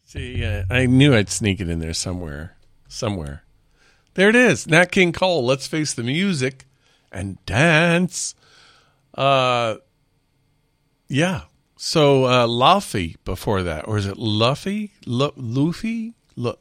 See, I knew I'd sneak it in there somewhere. There it is. Nat King Cole, Let's Face the Music and Dance. Yeah. So, Laufey before that. Or is it Luffy? Luffy?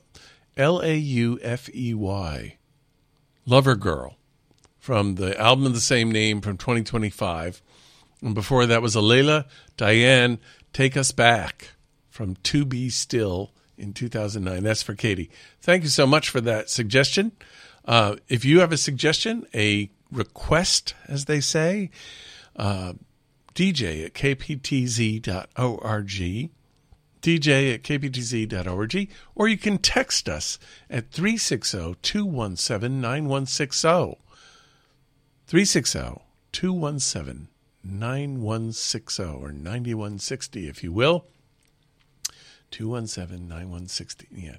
Laufey. Lover Girl. From the album of the same name from 2025. And before that was Alayla Diane, Take Us Back from To Be Still in 2009. That's for Katie. Thank you so much for that suggestion. If you have a suggestion, a request, as they say, DJ at kptz.org, DJ at kptz.org, or you can text us at 360-217-9160. 360-217-9160 or 9160, if you will. 217-9160. Yeah,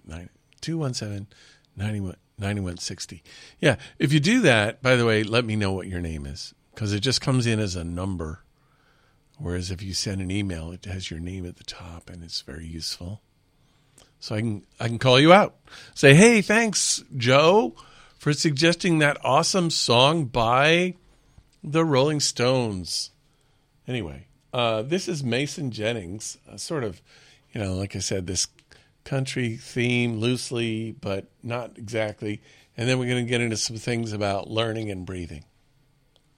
217-9160. Yeah, if you do that, by the way, let me know what your name is, because it just comes in as a number. Whereas if you send an email, it has your name at the top, and it's very useful. So I can call you out. Say, hey, thanks, Joe, for suggesting that awesome song by the Rolling Stones. Anyway, this is Mason Jennings, sort of, like I said, this country theme loosely, but not exactly. And then we're going to get into some things about learning and breathing.